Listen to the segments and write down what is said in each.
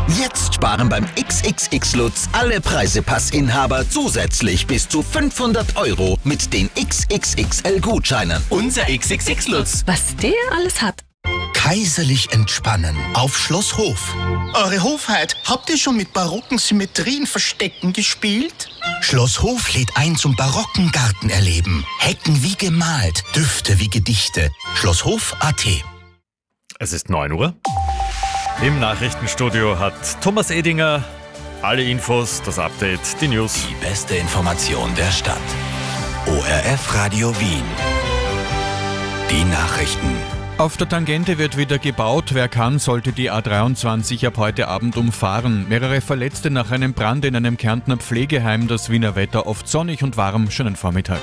Jetzt sparen beim XXX-Lutz alle Preisepassinhaber zusätzlich bis zu 500 € mit den XXXL-Gutscheinen. Unser XXX-Lutz. Was der alles hat. Kaiserlich entspannen auf Schloss Hof. Eure Hofheit, habt ihr schon mit barocken Symmetrienverstecken gespielt? Schloss Hof lädt ein zum barocken Gartenerleben. Hecken wie gemalt, Düfte wie Gedichte. Schlosshof.at. Es ist 9 Uhr. Im Nachrichtenstudio hat Thomas Edinger alle Infos, das Update, die News. Die beste Information der Stadt. ORF Radio Wien. Die Nachrichten. Auf der Tangente wird wieder gebaut. Wer kann, sollte die A23 ab heute Abend umfahren. Mehrere Verletzte nach einem Brand in einem Kärntner Pflegeheim. Das Wiener Wetter oft sonnig und warm. Schönen Vormittag.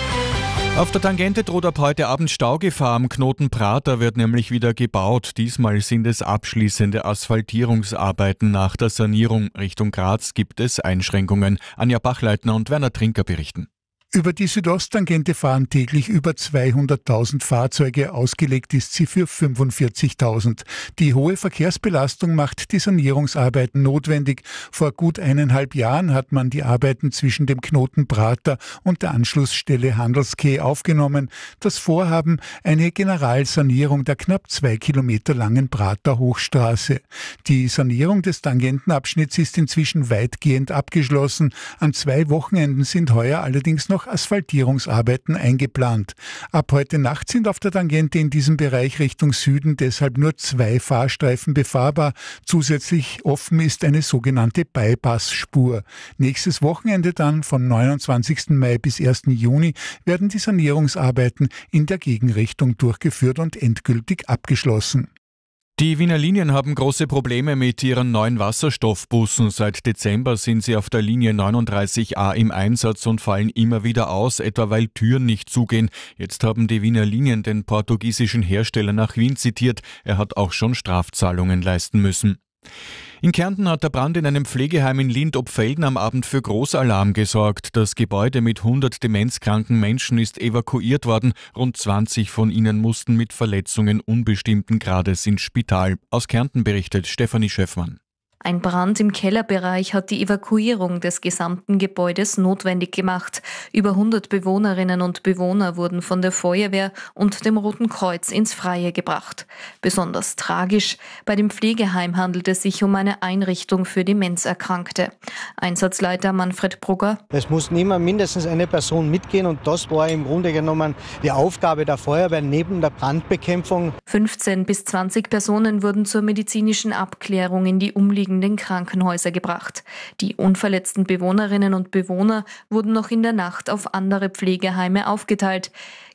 Auf der Tangente droht ab heute Abend Staugefahr. Am Knoten Prater wird nämlich wieder gebaut. Diesmal sind es abschließende Asphaltierungsarbeiten. Nach der Sanierung Richtung Graz gibt es Einschränkungen. Anja Bachleitner und Werner Trinker berichten. Über die Südosttangente fahren täglich über 200.000 Fahrzeuge, ausgelegt ist sie für 45.000. Die hohe Verkehrsbelastung macht die Sanierungsarbeiten notwendig. Vor gut 1,5 Jahren hat man die Arbeiten zwischen dem Knoten Prater und der Anschlussstelle Handelskeh aufgenommen. Das Vorhaben, eine Generalsanierung der knapp 2 Kilometer langen Prater Hochstraße. Die Sanierung des Tangentenabschnitts ist inzwischen weitgehend abgeschlossen. An 2 Wochenenden sind heuer allerdings noch Asphaltierungsarbeiten eingeplant. Ab heute Nacht sind auf der Tangente in diesem Bereich Richtung Süden deshalb nur 2 Fahrstreifen befahrbar. Zusätzlich offen ist eine sogenannte Bypassspur. Nächstes Wochenende dann, vom 29. Mai bis 1. Juni, werden die Sanierungsarbeiten in der Gegenrichtung durchgeführt und endgültig abgeschlossen. Die Wiener Linien haben große Probleme mit ihren neuen Wasserstoffbussen. Seit Dezember sind sie auf der Linie 39a im Einsatz und fallen immer wieder aus, etwa weil Türen nicht zugehen. Jetzt haben die Wiener Linien den portugiesischen Hersteller nach Wien zitiert. Er hat auch schon Strafzahlungen leisten müssen. In Kärnten hat der Brand in einem Pflegeheim in Lindt-Obfelden am Abend für Großalarm gesorgt. Das Gebäude mit 100 demenzkranken Menschen ist evakuiert worden. Rund 20 von ihnen mussten mit Verletzungen unbestimmten Grades ins Spital. Aus Kärnten berichtet Stefanie Schöffmann. Ein Brand im Kellerbereich hat die Evakuierung des gesamten Gebäudes notwendig gemacht. Über 100 Bewohnerinnen und Bewohner wurden von der Feuerwehr und dem Roten Kreuz ins Freie gebracht. Besonders tragisch: bei dem Pflegeheim handelt es sich um eine Einrichtung für Demenzerkrankte. Einsatzleiter Manfred Brugger: Es musste immer mindestens eine Person mitgehen und das war im Grunde genommen die Aufgabe der Feuerwehr neben der Brandbekämpfung. 15 bis 20 Personen wurden zur medizinischen Abklärung in die umliegenden Krankenhäuser gebracht. Die unverletzten Bewohnerinnen und Bewohner wurden noch in der Nacht auf andere Pflegeheime aufgeteilt.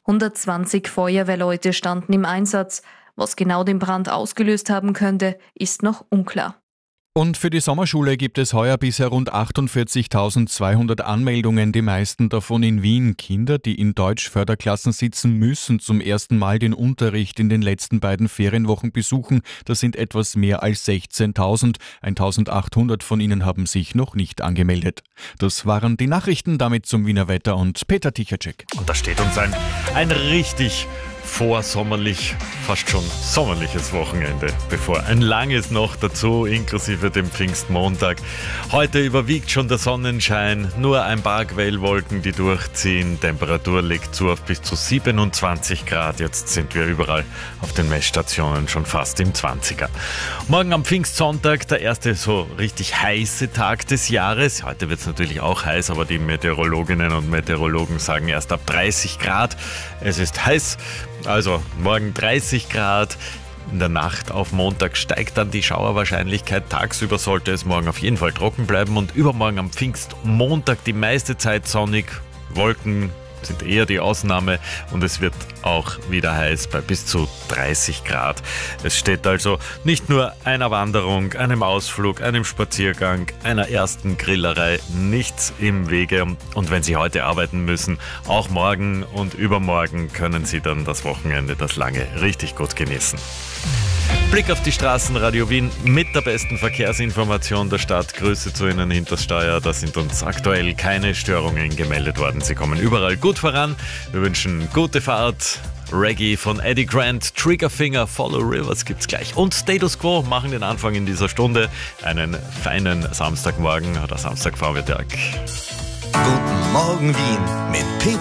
120 Feuerwehrleute standen im Einsatz. Was genau den Brand ausgelöst haben könnte, ist noch unklar. Und für die Sommerschule gibt es heuer bisher rund 48.200 Anmeldungen, die meisten davon in Wien. Kinder, die in Deutsch-Förderklassen sitzen, müssen zum ersten Mal den Unterricht in den letzten beiden Ferienwochen besuchen. Das sind etwas mehr als 16.000. 1.800 von ihnen haben sich noch nicht angemeldet. Das waren die Nachrichten, damit zum Wiener Wetter und Peter Tichacek. Und da steht uns ein richtig vorsommerlich, fast schon sommerliches Wochenende bevor. Ein langes noch dazu, inklusive dem Pfingstmontag. Heute überwiegt schon der Sonnenschein, nur ein paar Quellwolken, die durchziehen. Temperatur legt zu auf bis zu 27 Grad. Jetzt sind wir überall auf den Messstationen schon fast im 20er. Morgen am Pfingstsonntag, der erste so richtig heiße Tag des Jahres. Heute wird es natürlich auch heiß, aber die Meteorologinnen und Meteorologen sagen erst ab 30 Grad. Es ist heiß. Also morgen 30 Grad, in der Nacht auf Montag steigt dann die Schauerwahrscheinlichkeit. Tagsüber sollte es morgen auf jeden Fall trocken bleiben und übermorgen am Pfingstmontag die meiste Zeit sonnig. Wolken sind eher die Ausnahme und es wird auch wieder heiß bei bis zu 30 Grad. Es steht also nicht nur einer Wanderung, einem Ausflug, einem Spaziergang, einer ersten Grillerei nichts im Wege. Und wenn Sie heute arbeiten müssen, auch morgen und übermorgen können Sie dann das Wochenende, das lange, richtig gut genießen. Blick auf die Straßen, Radio Wien mit der besten Verkehrsinformation der Stadt. Grüße zu Ihnen hinter Steuer. Da sind uns aktuell keine Störungen gemeldet worden. Sie kommen überall gut voran. Wir wünschen gute Fahrt. Reggae von Eddie Grant, Triggerfinger, Follow Rivers gibt's gleich. Und Status Quo machen den Anfang in dieser Stunde. Einen feinen Samstagmorgen oder Samstagvormittag. Guten Morgen Wien mit Peter